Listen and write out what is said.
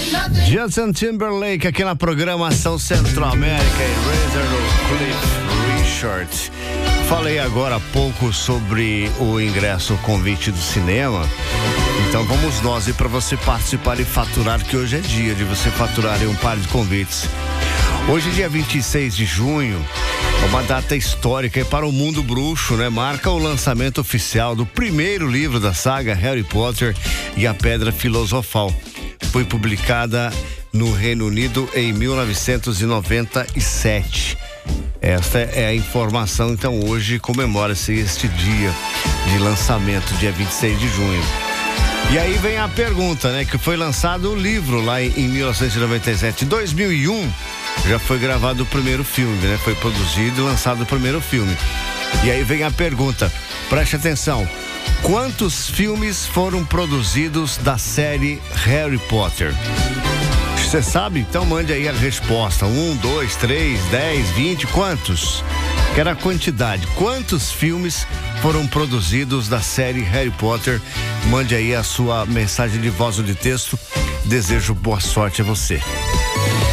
Justin Timberlake aqui na programação Centro-América e Razor do Cliff Richard. Falei agora há pouco sobre o ingresso, o convite do cinema. Então vamos nós, e para você participar e faturar, que hoje é dia de você faturar um par de convites. Hoje, dia 26 de junho, é uma data histórica e para o mundo bruxo, né? Marca o lançamento oficial do primeiro livro da saga Harry Potter e a Pedra Filosofal. Foi publicada no Reino Unido em 1997. Esta é a informação, então hoje comemora-se este dia de lançamento, dia 26 de junho. E aí vem a pergunta, né? Que foi lançado o livro lá em 1997. Em 2001 já foi gravado o primeiro filme, né? Foi produzido e lançado o primeiro filme. E aí vem a pergunta, preste atenção. Quantos filmes foram produzidos da série Harry Potter? Você sabe? Então mande aí a resposta. 1, 2, 3, 10, 20, quantos? Quero a quantidade. Quantos filmes foram produzidos da série Harry Potter? Mande aí a sua mensagem de voz ou de texto. Desejo boa sorte a você.